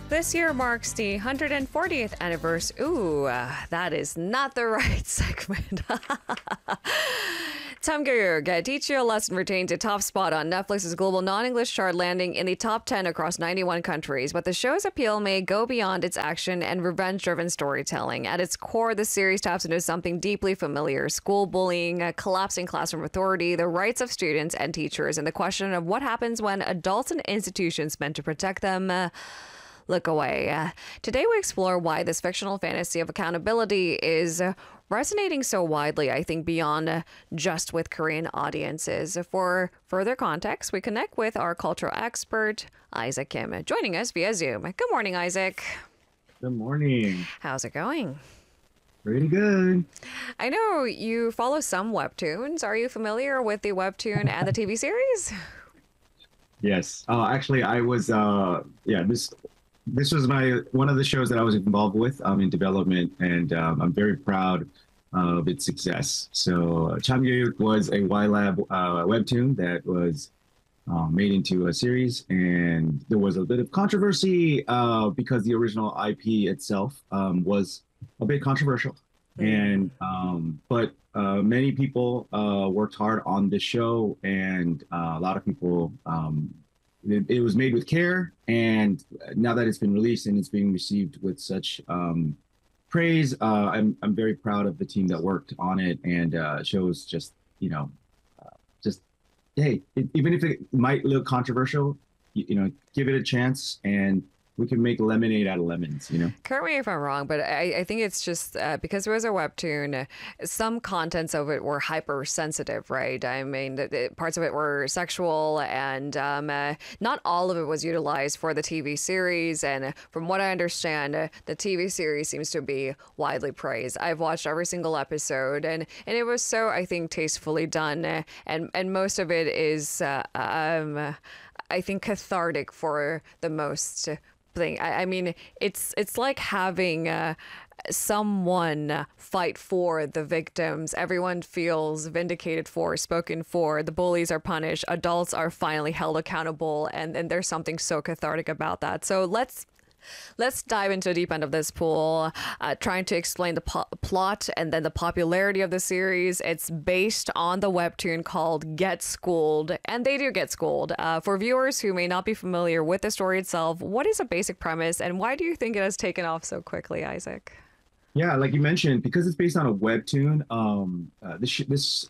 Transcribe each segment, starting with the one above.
This year marks the 140th anniversary. Ooh, that is not the right segment. Tamgayurg, Teach You a Lesson retains a top spot on Netflix's global non-English chart, landing in the top 10 across 91 countries. But the show's appeal may go beyond its action and revenge-driven storytelling. At its core, the series taps into something deeply familiar: school bullying, collapsing classroom authority, the rights of students and teachers, and the question of what happens when adults and institutions meant to protect them look away. Today we explore why this fictional fantasy of accountability is resonating so widely, I think, beyond just with Korean audiences. For further context, we connect with our cultural expert, Isaac Kim, joining us via Zoom. Good morning, Isaac. Good morning. How's it going? Pretty good. I know you follow some webtoons. Are you familiar with the webtoon and the TV series? Yes. Actually, I was, this was one of the shows that I was involved with in development, and I'm very proud of its success. So Chamgyuyuk was a YLab webtoon that was made into a series, and there was a bit of controversy because the original IP itself was a bit controversial. And but many people worked hard on this show, and a lot of people it was made with care, and now that it's been released and it's being received with such praise, I'm very proud of the team that worked on it, and shows just just hey, even if it might look controversial, give it a chance, and we can make lemonade out of lemons, Correct me if I'm wrong, but I think it's just because it was a webtoon, some contents of it were hypersensitive, right? I mean, parts of it were sexual, and not all of it was utilized for the TV series. And from what I understand, the TV series seems to be widely praised. I've watched every single episode, and it was so, I think, tastefully done. And most of it is, I think, cathartic for the most thing. I mean, it's like having someone fight for the victims. Everyone feels vindicated for, spoken for. The bullies are punished. Adults are finally held accountable, and there's something so cathartic about that. So let's dive into the deep end of this pool, trying to explain the plot and then the popularity of the series. It's based on the webtoon called Get Schooled, and they do get schooled. For viewers who may not be familiar with the story itself, what is a basic premise, and why do you think it has taken off so quickly, Isaac? Yeah, like you mentioned, because it's based on a webtoon, this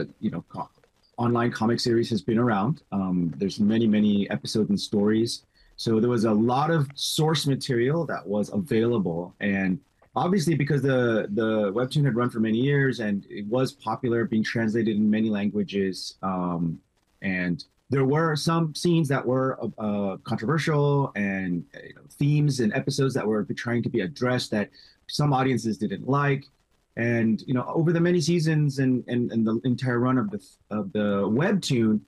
online comic series has been around. There's many episodes and stories. So there was a lot of source material that was available, and obviously because the webtoon had run for many years and it was popular, being translated in many languages, and there were some scenes that were controversial, and themes and episodes that were trying to be addressed that some audiences didn't like. And over the many seasons and the entire run of the webtoon,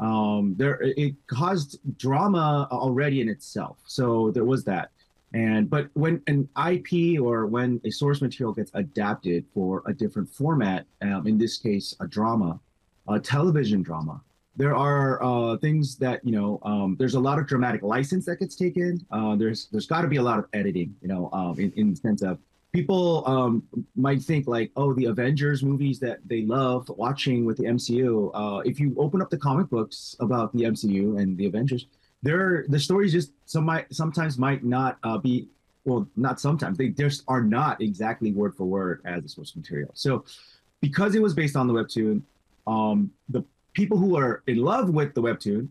it caused drama already in itself. So there was that. But when an IP or when a source material gets adapted for a different format, in this case, a television drama, there are things that, there's a lot of dramatic license that gets taken. There's got to be a lot of editing, in the sense of people might think like, oh, the Avengers movies that they love watching with the MCU. If you open up the comic books about the MCU and the Avengers, the stories just sometimes might not be, well, not sometimes, they just are not exactly word for word as the source material. So because it was based on the webtoon, the people who are in love with the webtoon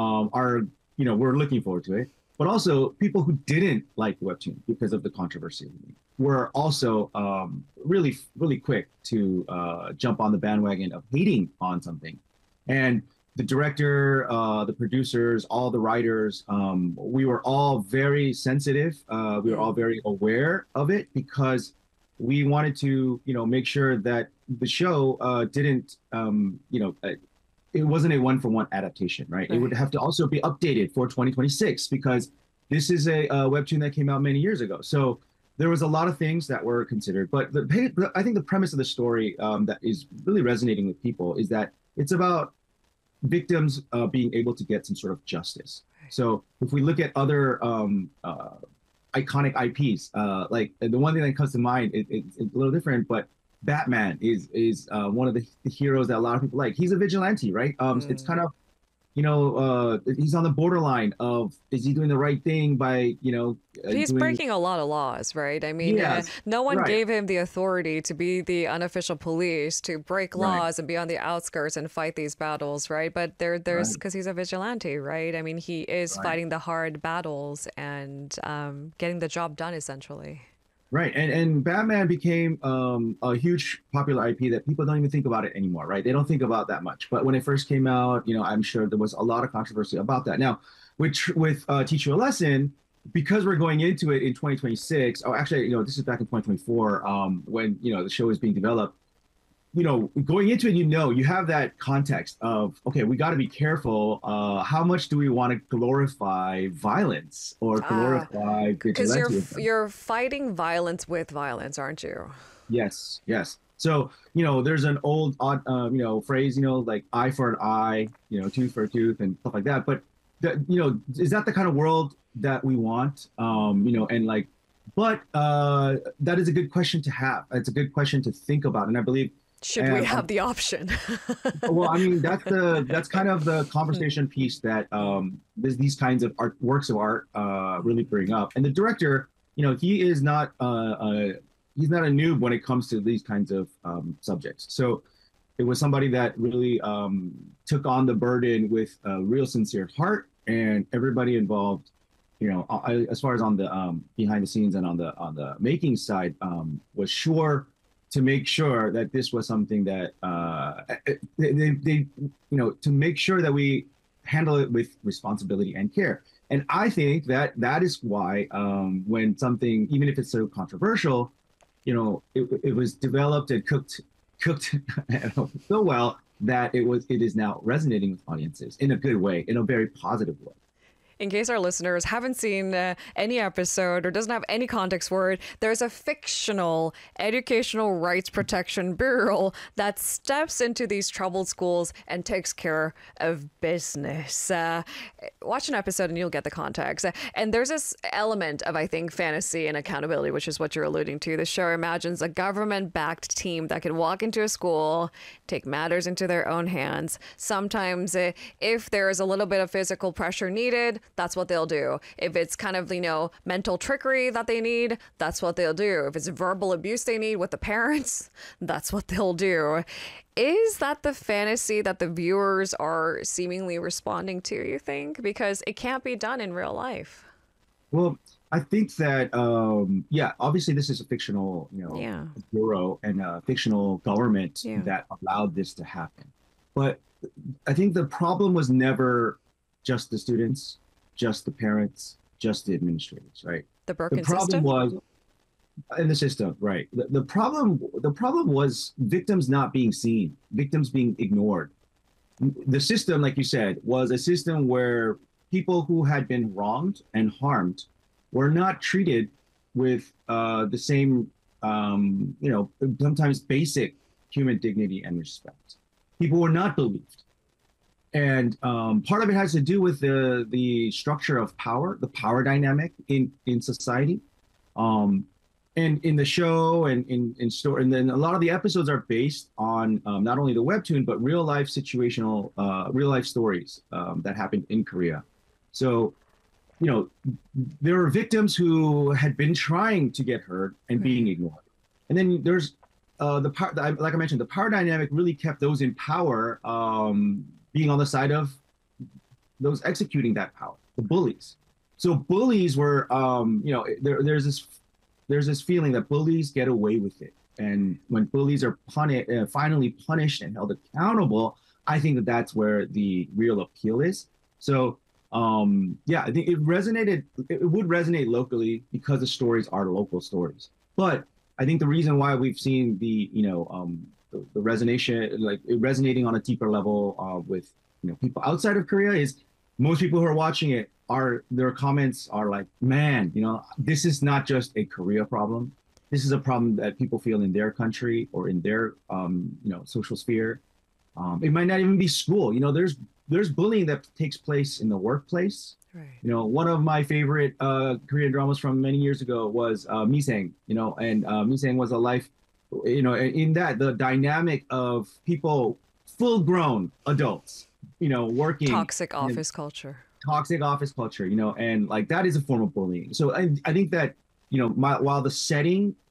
we're looking forward to it. But also people who didn't like the webtoon because of the controversy were also really, really quick to jump on the bandwagon of hating on something. And the director, the producers, all the writers, we were all very sensitive. We were all very aware of it because we wanted to, make sure that the show didn't, it wasn't a one-for-one adaptation, right? It would have to also be updated for 2026 because this is a webtoon that came out many years ago. So there was a lot of things that were considered. But I think the premise of the story that is really resonating with people is that it's about victims being able to get some sort of justice. So if we look at other iconic IPs. Like the one thing that comes to mind, it's a little different, but Batman is one of the heroes that a lot of people like. He's a vigilante, right? It's kind Mm. of, he's on the borderline of, is he doing the right thing by, He's doing, breaking a lot of laws, right? I mean, yes, no one right, gave him the authority to be the unofficial police, to break right, laws and be on the outskirts and fight these battles, right? But there's right, because he's a vigilante, right? I mean, he is right. fighting the hard battles and getting the job done, essentially. Right, and Batman became a huge popular IP that people don't even think about it anymore, right? They don't think about that much. But when it first came out, I'm sure there was a lot of controversy about that. Now, with Teach You a Lesson, because we're going into it in 2026. Oh, actually, this is back in 2024, when the show is being developed. Going into it, you have that context of, okay, we got to be careful. How much do we want to glorify violence or Ah, glorify because vigilantism? you're fighting violence with violence, aren't you? Yes, yes. So, there's an old, phrase, like eye for an eye, tooth for a tooth and stuff like that. But, is that the kind of world that we want? And like, but that is a good question to have. It's a good question to think about. And I believe, Should we uh, have the option? well, I mean, that's kind of the conversation piece that these kinds of art works of art really bring up. And the director, he is not he's not a noob when it comes to these kinds of subjects. So it was somebody that really took on the burden with a real sincere heart, and everybody involved, as far as on the behind the scenes and on the making side, was sure to make sure that this was something that they to make sure that we handle it with responsibility and care. And I think that is why when something, even if it's so controversial, it was developed and cooked so well that it is now resonating with audiences in a good way, in a very positive way. In case our listeners haven't seen any episode or doesn't have any context for it, there's a fictional educational rights protection bureau that steps into these troubled schools and takes care of business. Watch an episode and you'll get the context. And there's this element of, I think, fantasy and accountability, which is what you're alluding to. The show imagines a government-backed team that can walk into a school, take matters into their own hands. Sometimes, if there is a little bit of physical pressure needed, that's what they'll do. If it's kind of, mental trickery that they need, that's what they'll do. If it's verbal abuse they need with the parents, that's what they'll do. Is that the fantasy that the viewers are seemingly responding to, you think? Because it can't be done in real life. Well, I think that yeah, obviously this is a fictional, Yeah. bureau and a fictional government Yeah. that allowed this to happen. But I think the problem was never just the students, just the parents, just the administrators, right? The The broken problem system? was in the system, right? The problem was victims not being seen, victims being ignored. The system, like you said, was a system where people who had been wronged and harmed were not treated with the same, sometimes basic human dignity and respect. People were not believed, and part of it has to do with the structure of power, the power dynamic in society. Um, and in the show and in story, and then a lot of the episodes are based on not only the webtoon but real life situational, real life stories that happened in Korea. So, you know, there were victims who had been trying to get heard and being Right. ignored, and then there's like I mentioned, the power dynamic really kept those in power being on the side of those executing that power, the bullies. So bullies were, there's this feeling that bullies get away with it, and when bullies are finally punished and held accountable, I think that's where the real appeal is. So, yeah, I think it resonated. It would resonate locally because the stories are local stories. But I think the reason why we've seen the resonation, like it resonating on a deeper level with people outside of Korea, is most people who are watching it are their comments are like, man, this is not just a Korea problem. This is a problem that people feel in their country or in their social sphere. It might not even be school. There's bullying that takes place in the workplace. Right. You know, one of my favorite Korean dramas from many years ago was Miseng. You know, and Miseng was a life. You know, in that the dynamic of people, full grown adults, you know, working Toxic and office culture. toxic office culture, you know, and like that is a form of bullying. So I think that, you know, while the setting